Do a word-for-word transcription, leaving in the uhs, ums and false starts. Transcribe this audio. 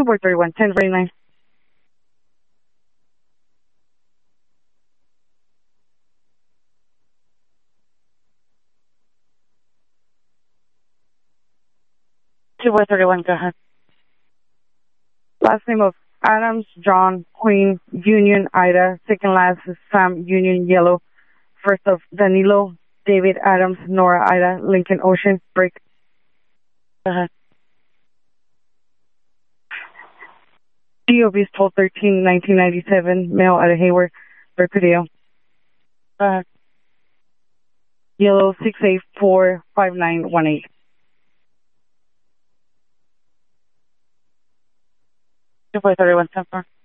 two four three one, ten forty-nine. two four three one, go ahead. Last name of Adams, John, Queen, Union, Ida. Second last is Sam, Union, Yellow. First of Danilo, David, Adams, Nora, Ida, Lincoln, Ocean, break. Go ahead. D O B is twelve thirteen nineteen ninety-seven, male out of Hayward, Berkadale. Go ahead. Yellow, six eight four five nine one eight. two four three one, ten four.